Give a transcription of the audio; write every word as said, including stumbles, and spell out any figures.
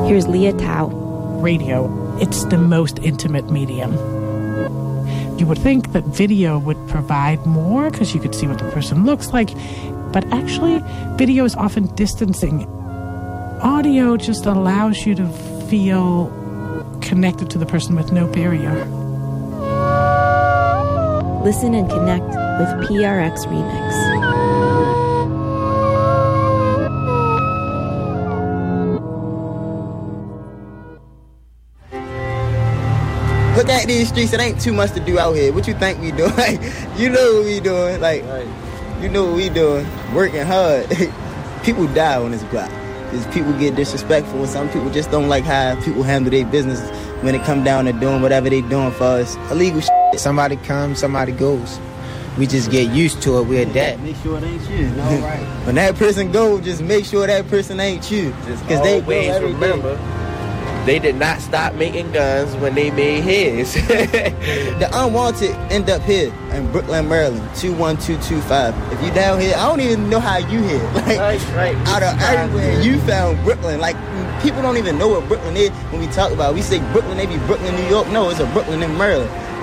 Here's Leah Tao. Radio, it's the most intimate medium. You would think that video would provide more because you could see what the person looks like, but actually, video is often distancing. Audio just allows you to feel connected to the person with no barrier. Listen and connect with P R X Remix. Look at these streets, it ain't too much to do out here. What you think we doing? Like, you know what we doing. Like, right. You know what we doing. Working hard. People die on this block. Because people get disrespectful, and some people just don't like how people handle their business when it come down to doing whatever they doing for us. Illegal shit. Somebody comes, somebody goes. We just get used to it, we adapt. Make sure it ain't you. No, right. When that person go, just make sure that person ain't you. Because they go every remember. Day. They did not stop making guns when they made his. The unwanted end up here in Brooklyn, Maryland, two one two two five. If you down here, I don't even know how you here. Like, right, right. Out of everywhere, you found Brooklyn. Like, people don't even know what Brooklyn is when we talk about it. We say Brooklyn, they be Brooklyn, New York. No, it's a Brooklyn in Maryland.